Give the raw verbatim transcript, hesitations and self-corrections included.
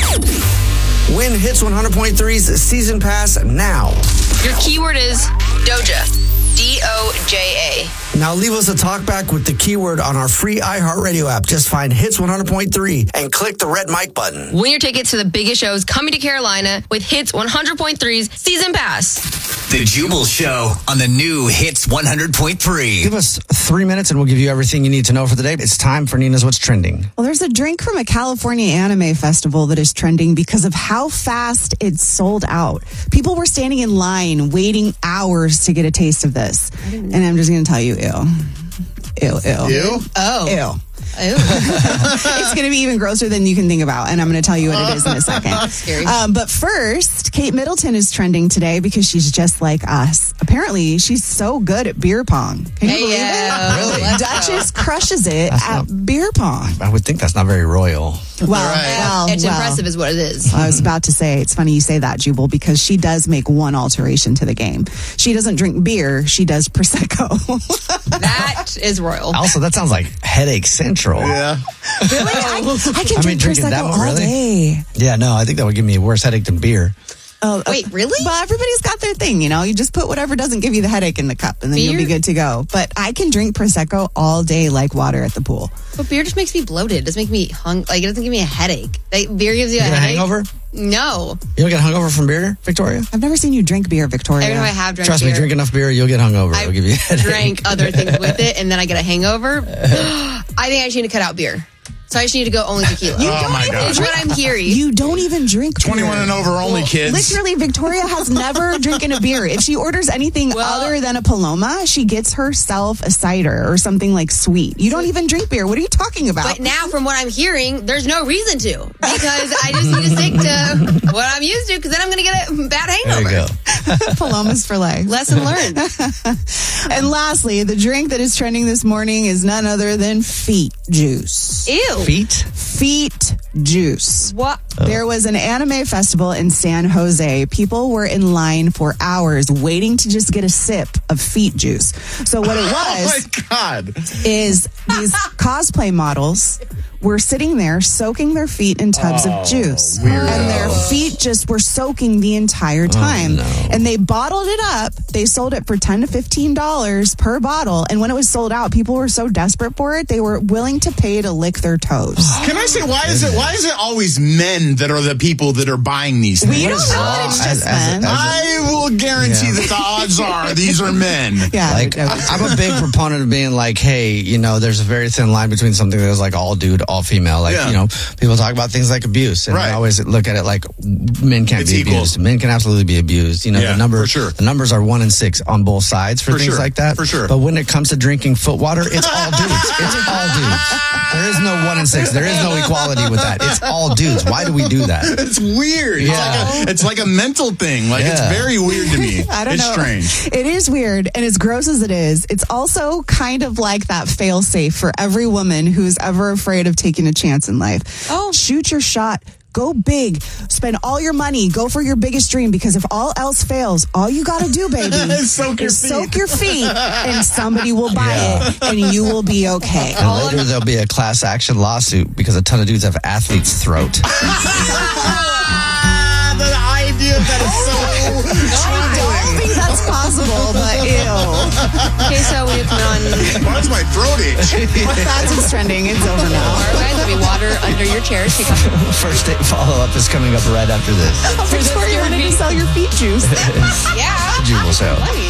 Win Hits one hundred point three's season pass now. Your keyword is Doja. D O J A. Now leave us a talkback with the keyword on our free iHeartRadio app. Just find Hits one hundred point three and click the red mic button. Win your tickets to the biggest shows coming to Carolina with Hits one hundred point three's season pass. The Jubal Show on the new Hits one hundred point three. Give us three minutes and we'll give you everything you need to know for the day. It's time for Nina's What's Trending. Well, there's a drink from a California anime festival that is trending because of how fast it's sold out. People were standing in line waiting hours to get a taste of this. And I'm just going to tell you, ew. Ew, ew. Ew? Oh. Ew. It's going to be even grosser than you can think about, and I'm going to tell you what it is in a second. Scary. Um, but first, Kate Middleton is trending today because she's just like us. Apparently, she's so good at beer pong. Can you Hey, believe yeah. it? Really? Duchess crushes it That's at not- beer pong. I would think that's not very royal. Well, Right. well, It's well. impressive is what it is. I was about to say, it's funny you say that, Jubal, because she does make one alteration to the game. She doesn't drink beer, she does Prosecco. That is royal. Also, that sounds like headache central. Yeah. Really? I, I can I mean, drink drinking Prosecco that one, all really? day. Yeah, no, I think that would give me a worse headache than beer. Oh, Wait, really? Well, everybody's got their thing, you know. You just put whatever doesn't give you the headache in the cup, and then you'll be Beer? good to go. But I can drink Prosecco all day like water at the pool. But beer just makes me bloated. It doesn't make me hung. Like, it doesn't give me a headache. Like, beer gives you, You a get a headache. hangover? No. You don't get hungover from beer, Victoria? I've never seen you drink beer, Victoria. Every time I have drank Trust beer, me, drink enough beer, you'll get hungover. I It'll give you a headache. drank other things with it, and then I get a hangover. I think I just need to cut out beer. So I just need to go only tequila. You Oh, don't my even God. Is what I'm hearing. You don't even drink beer. twenty-one and over only, kids. Literally, Victoria has never drinking a beer. If she orders anything Well- other than a Paloma, she gets herself a cider or something like sweet. You don't even drink beer. What are you talking about? But now, from what I'm hearing, there's no reason to. Because I just need to stick to what I'm used to, because then I'm going to get a bad There hangover. you go. Palomas for life. Lesson learned. And lastly, the drink that is trending this morning is none other than feet juice. Ew. Feet? Feet juice. What? There was an anime festival in San Jose. People were in line for hours waiting to just get a sip of feet juice. So what it Oh my was God. is these cosplay models were sitting there soaking their feet in tubs Oh, of juice. weirdo. And their feet just were soaking the entire time. no. And they bottled it up. They sold it for ten to fifteen dollars per bottle. And when it was sold out, people were so desperate for it, they were willing to pay to lick their toes. Can I say, why is it why is it always men that are the people that are buying these things? We don't know. It's just As- as a- men. as a- I will guarantee Yeah. that the odds are these are men. Yeah. Like, I- I- I'm a big proponent of being like, hey, you know, there's a very thin line between something that's like all dude, all female. Like, Yeah. you know, people talk about things like abuse, and Right. I always look at it like men can't It's be equal. abused. Men can absolutely be abused. You know, Yeah, the number, for sure. the numbers are one and six on both sides for, For things sure, like that. for sure. But when it comes to drinking foot water, it's all dudes. It's all dudes. There is no one and six. There is no equality with that. It's all dudes. Why do we do that? It's weird. It's, Yeah. like a, it's like a mental thing. Like, Yeah. it's very weird to me. I don't it's know. strange. It is weird, and as gross as it is, it's also kind of like that fail safe for every woman who's ever afraid of taking a chance in life. Oh. Shoot your shot. Go big. Spend all your money. Go for your biggest dream, because if all else fails, all you got to do, baby, Soak your is feet. soak your feet, and somebody will buy Yeah. it, and you will be okay. And later there'll be a class action lawsuit because a ton of dudes have athlete's throat. Ah, the idea that is so I don't think that's possible, but ew. Okay, so we have on Why does my throat itch? That's what's trending. It's over now. our guys. There'll be water under your chairs. Take off. First date follow up is coming up right after this. Victoria wanted to sell your feet juice. Yeah. Jubal Show. Funny.